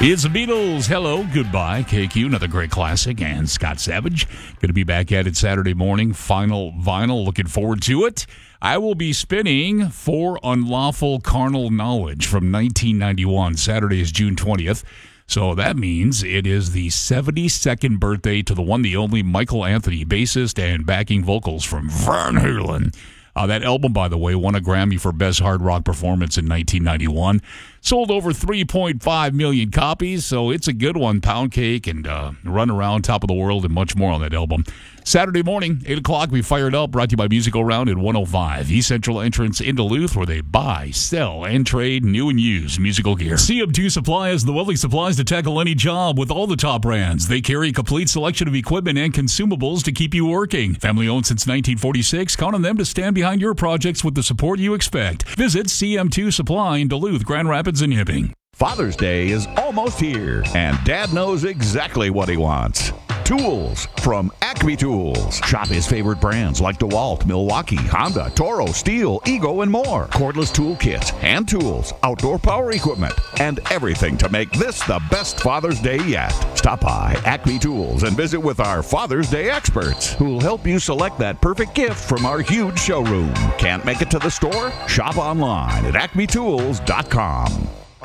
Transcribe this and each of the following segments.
It's the Beatles. Hello, goodbye. KQ, another great classic. And Scott Savage. Going to be back at it Saturday morning. Final vinyl. Looking forward to it. I will be spinning For Unlawful Carnal Knowledge from 1991. Saturday is June 20th. So that means it is the 72nd birthday to the one, the only Michael Anthony, bassist and backing vocals from Van Halen. That album, by the way, won a Grammy for Best Hard Rock Performance in 1991. Sold over 3.5 million copies, so it's a good one. Pound Cake and Run Around, Top of the World, and much more on that album. Saturday morning, 8 o'clock, we fired up, brought to you by Musical Round at 105. East Central entrance in Duluth, where they buy, sell, and trade new and used musical gear. CM2 Supply has the welding supplies to tackle any job with all the top brands. They carry a complete selection of equipment and consumables to keep you working. Family owned since 1946, count on them to stand behind your projects with the support you expect. Visit CM2 Supply in Duluth, Grand Rapids, and Hibbing. Father's Day is almost here, and Dad knows exactly what he wants. Tools from Acme Tools. Shop his favorite brands like DeWalt, Milwaukee, Honda, Toro, Steel, Ego, and more. Cordless tool kits, hand tools, outdoor power equipment, and everything to make this the best Father's Day yet. Stop by Acme Tools and visit with our Father's Day experts who'll help you select that perfect gift from our huge showroom. Can't make it to the store? Shop online at acmetools.com.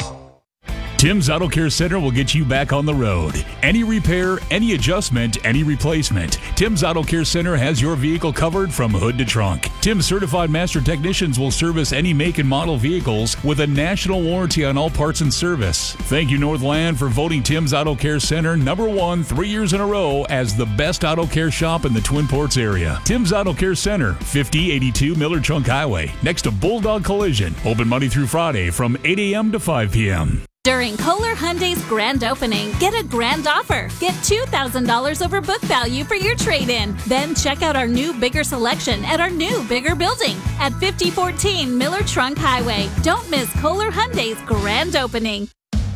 Tim's Auto Care Center will get you back on the road. Any repair, any adjustment, any replacement. Tim's Auto Care Center has your vehicle covered from hood to trunk. Tim's certified master technicians will service any make and model vehicles with a national warranty on all parts and service. Thank you, Northland, for voting Tim's Auto Care Center #1 3 years in a row as the best auto care shop in the Twin Ports area. Tim's Auto Care Center, 5082 Miller Trunk Highway, next to Bulldog Collision. Open Monday through Friday from 8 a.m. to 5 p.m. During Kohler Hyundai's grand opening, get a grand offer. Get $2,000 over book value for your trade-in. Then check out our new bigger selection at our new bigger building at 5014 Miller Trunk Highway. Don't miss Kohler Hyundai's grand opening.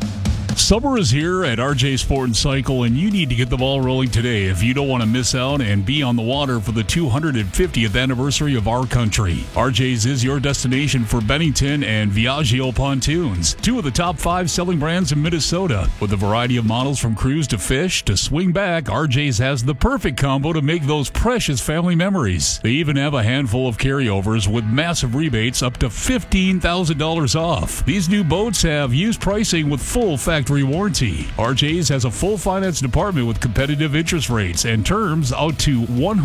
Summer is here at RJ Sport and Cycle, and you need to get the ball rolling today if you don't want to miss out and be on the water for the 250th anniversary of our country. RJ's is your destination for Bennington and Viaggio pontoons, two of the top 5 selling brands in Minnesota. With a variety of models from cruise to fish to swing back, RJ's has the perfect combo to make those precious family memories. They even have a handful of carryovers with massive rebates up to $15,000 off. These new boats have used pricing with full factory warranty. RJ's has a full finance department with competitive interest rates and terms out to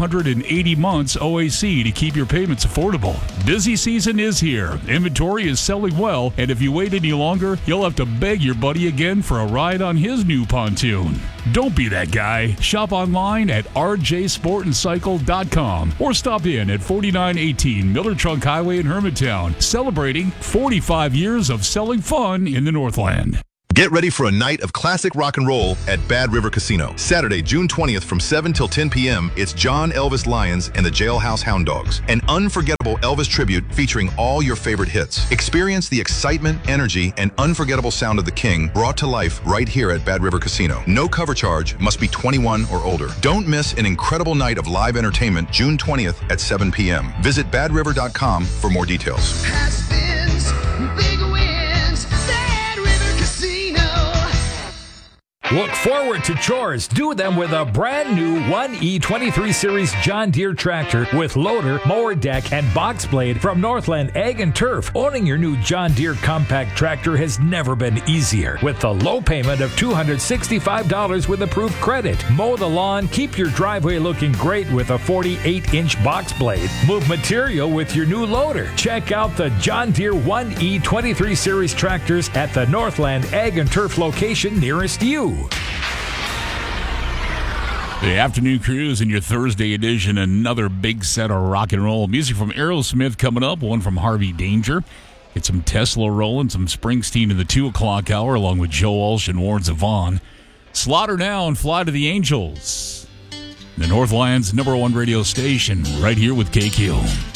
180 months OAC to keep your payments affordable. Busy season is here. Inventory is selling well, and if you wait any longer, you'll have to beg your buddy again for a ride on his new pontoon. Don't be that guy. Shop online at rjsportandcycle.com or stop in at 4918 Miller Trunk Highway in Hermantown, celebrating 45 years of selling fun in the Northland. Get ready for a night of classic rock and roll at Bad River Casino. Saturday, June 20th from 7 till 10 p.m., it's John Elvis Lyons and the Jailhouse Hound Dogs. An unforgettable Elvis tribute featuring all your favorite hits. Experience the excitement, energy, and unforgettable sound of the King brought to life right here at Bad River Casino. No cover charge, must be 21 or older. Don't miss an incredible night of live entertainment June 20th at 7 p.m. Visit badriver.com for more details. Look forward to chores. Do them with a brand new 1E23 Series John Deere tractor with loader, mower deck, and box blade from Northland Ag and Turf. Owning your new John Deere compact tractor has never been easier. With the low payment of $265 with approved credit. Mow the lawn, keep your driveway looking great with a 48-inch box blade. Move material with your new loader. Check out the John Deere 1E23 Series tractors at the Northland Ag and Turf location nearest you. The afternoon cruise in your Thursday edition, another big set of rock and roll. Music from Aerosmith coming up, one from Harvey Danger. Get some Tesla rolling, some Springsteen in the 2 o'clock hour, along with Joe Walsh and Warren Zevon. Slaughter now and Fly to the Angels. The Northland's #1 radio station, right here with KQ.